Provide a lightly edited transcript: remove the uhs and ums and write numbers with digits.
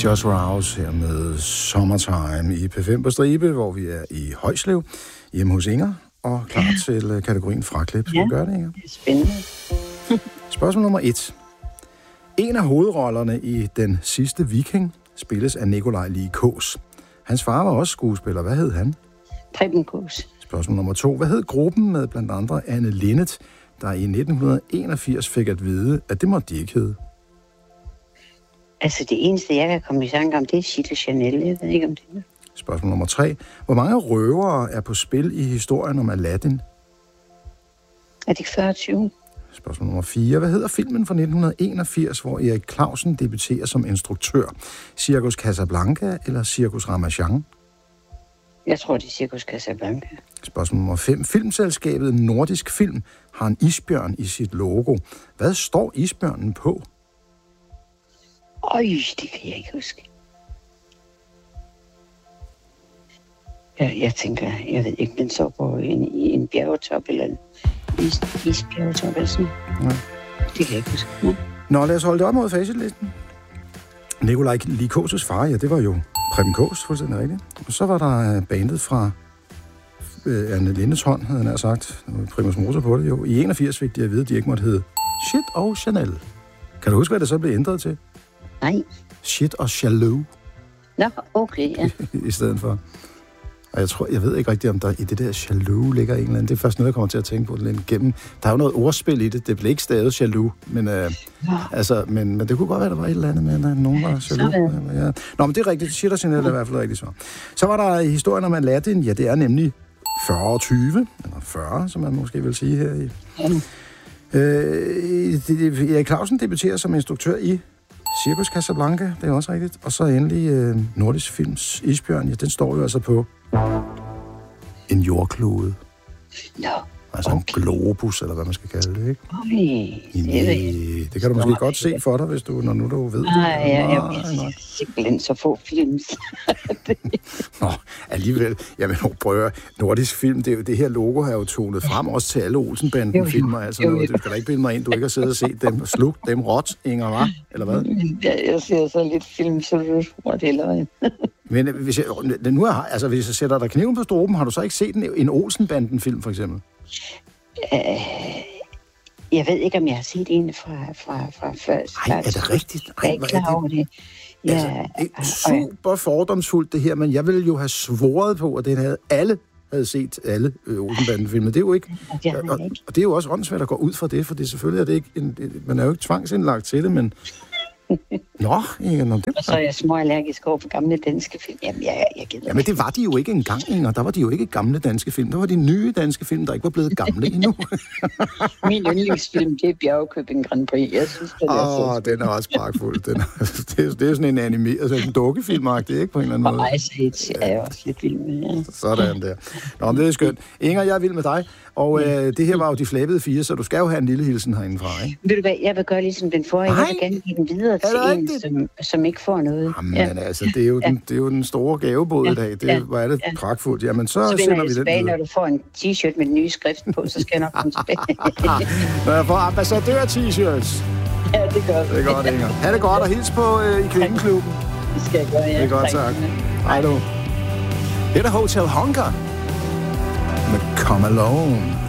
Just Rouse her med Summertime i P5 på stribe, hvor vi er i Højslev, hjemme hos Inger, og klar til kategorien fraklip. Skal vi gøre det, Inger? Det er spændende. Spørgsmål nummer 1. En af hovedrollerne i Den sidste viking spilles af Nikolaj Lie Kaas. Hans far var også skuespiller. Hvad hed han? Preben Kaas. Spørgsmål nummer 2. Hvad hed gruppen med blandt andre Anne Linnet, der i 1981 fik at vide, at det måtte de ikke hedde? Altså, det eneste, jeg kan komme i tanke om, det er Chito Chanel. Jeg ved ikke, om det er. Spørgsmål nummer 3. Hvor mange røvere er på spil i historien om Aladdin? Er det 40-20? Spørgsmål nummer 4. Hvad hedder filmen fra 1981, hvor Erik Clausen debuterer som instruktør? Cirkus Casablanca eller Cirkus Ramachan? Jeg tror, det er Cirkus Casablanca. Spørgsmål nummer 5. Filmselskabet Nordisk Film har en isbjørn i sit logo. Hvad står isbjørnen på? Øj, det kan jeg ikke huske. Jeg tænker, jeg ved ikke, den så på en bjergetop eller en isbjergetop eller sådan. Ja. Det kan jeg ikke huske. Ja. Nå, lad os holde det op mod facitlisten. Nikolaj Lie Kaas' far, ja, det var jo Preben Kaas, fuldstændig rigtigt. Og så var der bandet fra Anne Lindes hånd, havde han sagt. Primus motor på det jo. I 81 fik de at vide, at de ikke måtte hedde Shit og Chanel. Kan du huske, hvad det så blev ændret til? Nej. Shit og Jaloux. Nå, okay, ja. I stedet for. Og jeg ved ikke rigtigt, om der i det der jaloux ligger en eller anden. Det er først noget, jeg kommer til at tænke på lidt gennem. Der er jo noget ordspil i det. Det blev ikke stavet jaloux, men, men det kunne godt være, der var et eller andet med, at nogen var jaloux. Ja. Nå, men det er rigtigt. Shit og Chanel er i hvert fald rigtigt svar. Så var der historien om Aladdin. Ja, det er nemlig 40-20, eller 40, som man måske vil sige her i. Erik Clausen debuterer som instruktør i Cirkus Casablanca, det er også rigtigt. Og så endelig Nordisk Films isbjørn, ja, den står jo altså på en jordklode. Nå, altså en globus, eller hvad man skal kalde det, ikke? Det kan du måske nej, godt se for dig, hvis du, når nu du ved det. Nej, jeg simpelthen så få films. Nå, alligevel. Jamen, prøv Nordisk Film, det er jo det her logo har jo tonet frem også til alle Olsenbanden-filmer. Altså noget. Du skal da ikke bilde mig ind, du ikke har siddet og set dem og slugt dem råt, Inger, var? Eller hvad? Jeg ser så lidt film, så du tror det eller hvad. Men hvis jeg sætter dig kniven på struben, har du så ikke set en Olsenbanden-film, for eksempel? Jeg ved ikke, om jeg har set en fra før. Nej, er det rigtigt? Jeg er ikke klar over det. Ja, altså, super fordomsfuldt det her, men jeg ville jo have svoret på, at alle havde set alle Olsenbanden-filmer. Det er jo ikke... Og det er jo også åndssvært at gå ud fra det, for det selvfølgelig er det ikke... man er jo ikke tvangsindlagt til det, men... Nå, Inger, det... Og så er jeg småallergisk over for gamle danske film. Jamen, jeg gider. Jamen, det var de jo ikke engang, Inger. Der var de jo ikke gamle danske film. Der var de nye danske film, der ikke var blevet gamle endnu. Min yndlingsfilm, det er Bjergkøbing Grand Prix. Jeg synes, det er så... den er også pragtfuld. Det er sådan en anime, altså en dukkefilmagtig, ikke? På en eller anden måde. Og Ice Age er jeg også lidt vild med, ja. Sådan der. Nå, men det er skønt. Inger, jeg er vild med dig. Og det her var jo de flabede 4, så du skal jo have en lille hilsen herindefra, ikke? Ved du hvad, jeg vil gøre ligesom den forrige. Jeg vil gerne give den videre til en, som ikke får noget. Jamen altså, det er jo den store gavebåd i dag. Hvor er det pragtfuldt. Jamen, så sender vi den tilbage, når du får en t-shirt med den nye skrift på, så skal jeg nok komme tilbage. Når jeg får ambassadør-t-shirts. Ja, det gør vi. Det er godt, Inger. Ha' det godt, og hils på i Kvindeklubben. Det skal jeg gøre, ja. Det er godt, tak. Hej du. Det er Hotel Hunger med Come Alone.